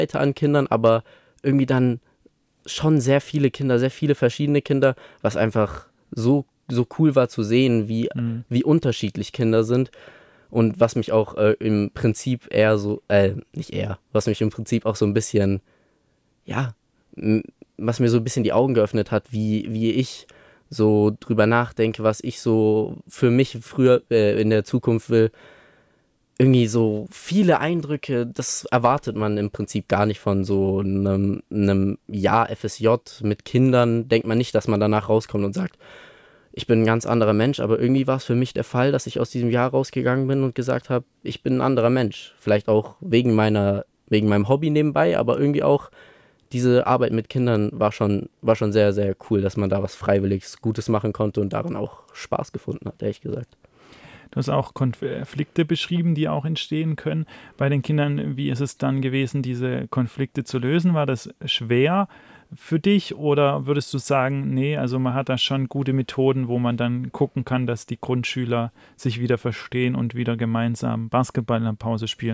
an Kindern, aber irgendwie dann schon sehr viele Kinder, sehr viele verschiedene Kinder, was einfach so cool war zu sehen, Mhm. wie unterschiedlich Kinder sind. Und was mich auch im Prinzip eher so, nicht eher, was mich im Prinzip auch so ein bisschen, ja, m- was mir so ein bisschen die Augen geöffnet hat, wie ich so drüber nachdenke, was ich so für mich früher in der Zukunft will. Irgendwie so viele Eindrücke, das erwartet man im Prinzip gar nicht von so einem Jahr FSJ mit Kindern. Denkt man nicht, dass man danach rauskommt und sagt, ich bin ein ganz anderer Mensch, aber irgendwie war es für mich der Fall, dass ich aus diesem Jahr rausgegangen bin und gesagt habe, ich bin ein anderer Mensch. Vielleicht auch wegen meinem Hobby nebenbei, aber irgendwie auch diese Arbeit mit Kindern war schon sehr, sehr cool, dass man da was Freiwilliges, Gutes machen konnte und darin auch Spaß gefunden hat, ehrlich gesagt. Du hast auch Konflikte beschrieben, die auch entstehen können bei den Kindern. Wie ist es dann gewesen, diese Konflikte zu lösen? War das schwer für dich oder würdest du sagen, nee, also man hat da schon gute Methoden, wo man dann gucken kann, dass die Grundschüler sich wieder verstehen und wieder gemeinsam Basketball in der Pause spielen?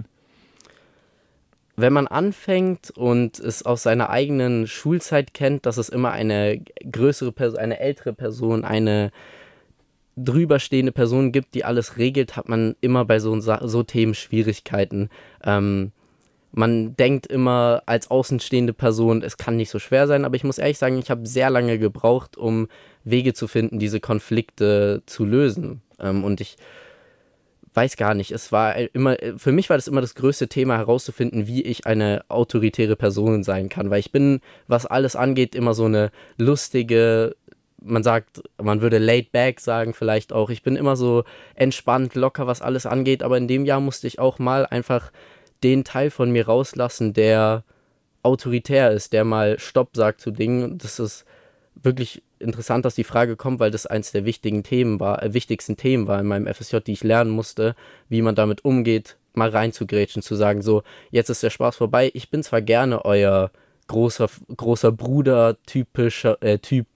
Wenn man anfängt und es aus seiner eigenen Schulzeit kennt, dass es immer eine größere Person, eine ältere Person, eine drüberstehende Person gibt, die alles regelt, hat man immer bei so Themen Schwierigkeiten. Ähm, Man denkt immer als außenstehende Person, es kann nicht so schwer sein, aber ich muss ehrlich sagen, ich habe sehr lange gebraucht, um Wege zu finden, diese Konflikte zu lösen. Und ich weiß gar nicht, es war immer, für mich war das immer das größte Thema herauszufinden, wie ich eine autoritäre Person sein kann, weil ich bin, was alles angeht, immer so eine lustige, man sagt, man würde laid back sagen vielleicht auch, ich bin immer so entspannt, locker, was alles angeht, aber in dem Jahr musste ich auch mal einfach den Teil von mir rauslassen, der autoritär ist, der mal Stopp sagt zu Dingen. Das ist wirklich interessant, dass die Frage kommt, weil das eins der wichtigsten Themen war in meinem FSJ, die ich lernen musste, wie man damit umgeht, mal reinzugrätschen, zu sagen, so, jetzt ist der Spaß vorbei. Ich bin zwar gerne euer großer Bruder, Typ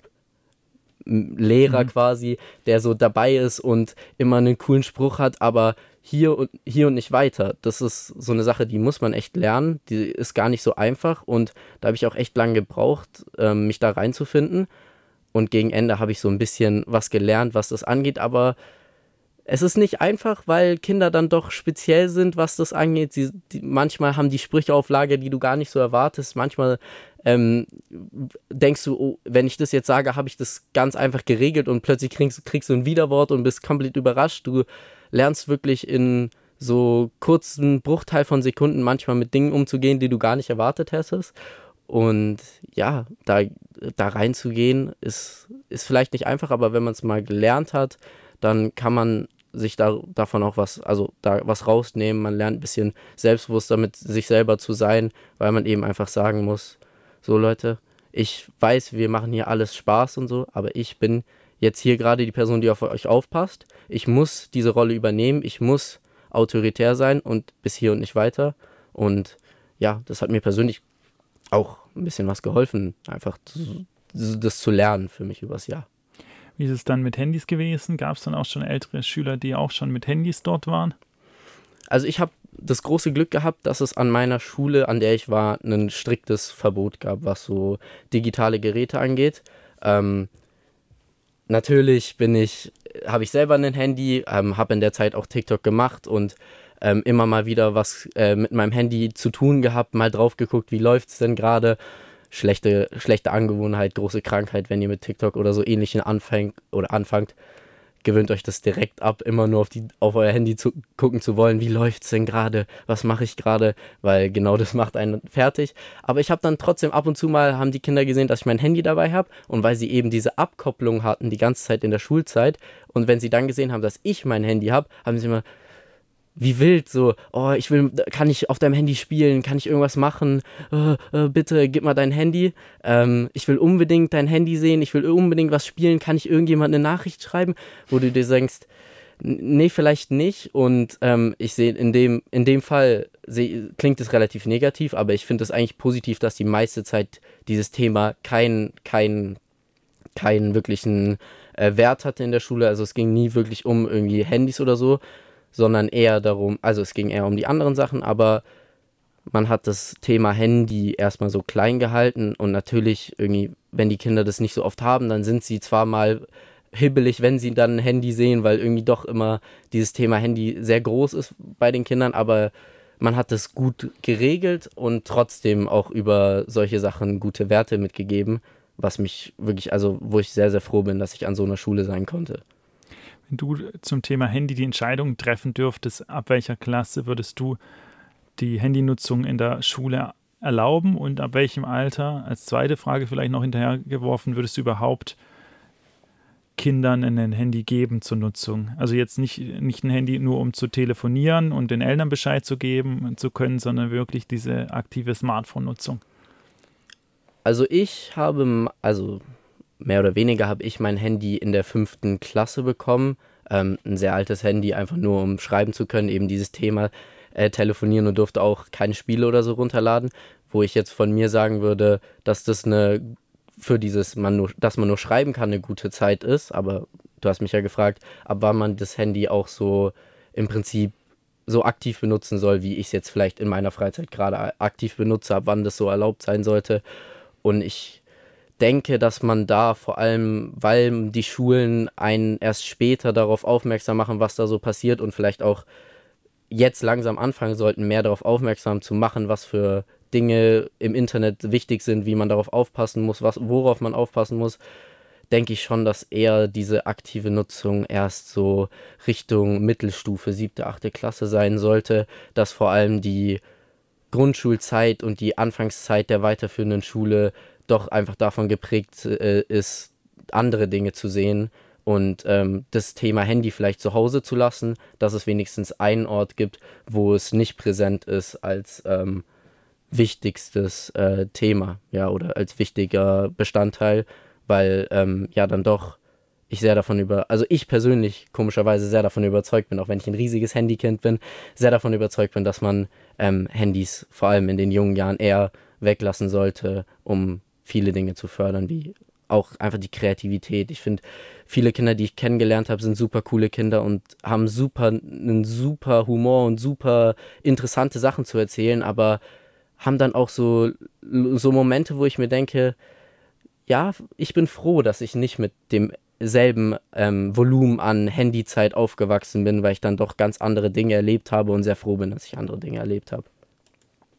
Lehrer Mhm. quasi, der so dabei ist und immer einen coolen Spruch hat, aber hier und nicht weiter. Das ist so eine Sache, die muss man echt lernen. Die ist gar nicht so einfach und da habe ich auch echt lange gebraucht, mich da reinzufinden. Und gegen Ende habe ich so ein bisschen was gelernt, was das angeht, aber es ist nicht einfach, weil Kinder dann doch speziell sind, was das angeht. Manchmal haben die Sprüche auf Lager, die du gar nicht so erwartest. Manchmal ähm, denkst du, oh, wenn ich das jetzt sage, habe ich das ganz einfach geregelt und plötzlich kriegst du ein Widerwort und bist komplett überrascht. Du lernst wirklich in so kurzen Bruchteil von Sekunden manchmal mit Dingen umzugehen, die du gar nicht erwartet hättest. Und ja, da reinzugehen, ist vielleicht nicht einfach, aber wenn man es mal gelernt hat, dann kann man sich davon auch da was rausnehmen. Man lernt ein bisschen selbstbewusster mit sich selber zu sein, weil man eben einfach sagen muss, so Leute, ich weiß, wir machen hier alles Spaß und so, aber ich bin jetzt hier gerade die Person, die auf euch aufpasst. Ich muss diese Rolle übernehmen, ich muss autoritär sein und bis hier und nicht weiter. Und ja, das hat mir persönlich auch ein bisschen was geholfen, einfach das zu lernen für mich übers Jahr. Wie ist es dann mit Handys gewesen? Gab es dann auch schon ältere Schüler, die auch schon mit Handys dort waren? Also ich habe das große Glück gehabt, dass es an meiner Schule, an der ich war, ein striktes Verbot gab, was so digitale Geräte angeht. Ähm, Natürlich habe ich selber ein Handy, habe in der Zeit auch TikTok gemacht und immer mal wieder was mit meinem Handy zu tun gehabt, mal drauf geguckt, wie läuft's denn gerade. Schlechte Angewohnheit, große Krankheit, wenn ihr mit TikTok oder so ähnlichen anfangt, gewöhnt euch das direkt ab, immer nur auf euer Handy zu gucken zu wollen, wie läuft's denn gerade, was mache ich gerade, weil genau das macht einen fertig. Aber ich habe dann trotzdem ab und zu mal, haben die Kinder gesehen, dass ich mein Handy dabei habe und weil sie eben diese Abkopplung hatten die ganze Zeit in der Schulzeit und wenn sie dann gesehen haben, dass ich mein Handy habe, haben sie immer wie wild, so, oh, kann ich auf deinem Handy spielen, kann ich irgendwas machen, bitte gib mal dein Handy, ich will unbedingt dein Handy sehen, ich will unbedingt was spielen, kann ich irgendjemand eine Nachricht schreiben, wo du dir denkst, nee, vielleicht nicht und ich sehe, in dem Fall klingt es relativ negativ, aber ich finde es eigentlich positiv, dass die meiste Zeit dieses Thema keinen wirklichen Wert hatte in der Schule, also es ging nie wirklich um irgendwie Handys oder so, sondern eher darum, also es ging eher um die anderen Sachen, aber man hat das Thema Handy erstmal so klein gehalten und natürlich irgendwie, wenn die Kinder das nicht so oft haben, dann sind sie zwar mal hibbelig, wenn sie dann ein Handy sehen, weil irgendwie doch immer dieses Thema Handy sehr groß ist bei den Kindern, aber man hat es gut geregelt und trotzdem auch über solche Sachen gute Werte mitgegeben, was mich wirklich, also wo ich sehr, sehr froh bin, dass ich an so einer Schule sein konnte. Wenn du zum Thema Handy die Entscheidung treffen dürftest, ab welcher Klasse würdest du die Handynutzung in der Schule erlauben und ab welchem Alter, als zweite Frage vielleicht noch hinterhergeworfen, würdest du überhaupt Kindern ein Handy geben zur Nutzung? Also jetzt nicht ein Handy nur um zu telefonieren und den Eltern Bescheid zu geben zu können, sondern wirklich diese aktive Smartphone-Nutzung. Also also mehr oder weniger habe ich mein Handy in der 5. Klasse bekommen. Ein sehr altes Handy, einfach nur um schreiben zu können, eben dieses Thema telefonieren und durfte auch keine Spiele oder so runterladen, wo ich jetzt von mir sagen würde, dass das für dass man nur schreiben kann, eine gute Zeit ist, aber du hast mich ja gefragt, ab wann man das Handy auch so im Prinzip so aktiv benutzen soll, wie ich es jetzt vielleicht in meiner Freizeit gerade aktiv benutze, ab wann das so erlaubt sein sollte. Und ich denke, dass man da vor allem, weil die Schulen einen erst später darauf aufmerksam machen, was da so passiert und vielleicht auch jetzt langsam anfangen sollten, mehr darauf aufmerksam zu machen, was für Dinge im Internet wichtig sind, wie man darauf aufpassen muss, worauf man aufpassen muss, denke ich schon, dass eher diese aktive Nutzung erst so Richtung Mittelstufe, 7., 8. Klasse sein sollte, dass vor allem die Grundschulzeit und die Anfangszeit der weiterführenden Schule doch einfach davon geprägt ist, andere Dinge zu sehen und das Thema Handy vielleicht zu Hause zu lassen, dass es wenigstens einen Ort gibt, wo es nicht präsent ist als wichtigstes Thema, ja, oder als wichtiger Bestandteil, weil ja dann doch also ich persönlich komischerweise sehr davon überzeugt bin, auch wenn ich ein riesiges Handykind bin, sehr davon überzeugt bin, dass man Handys vor allem in den jungen Jahren eher weglassen sollte, um viele Dinge zu fördern, wie auch einfach die Kreativität. Ich finde, viele Kinder, die ich kennengelernt habe, sind super coole Kinder und haben einen super Humor und super interessante Sachen zu erzählen, aber haben dann auch so Momente, wo ich mir denke, ja, ich bin froh, dass ich nicht mit demselben Volumen an Handyzeit aufgewachsen bin, weil ich dann doch ganz andere Dinge erlebt habe und sehr froh bin, dass ich andere Dinge erlebt habe.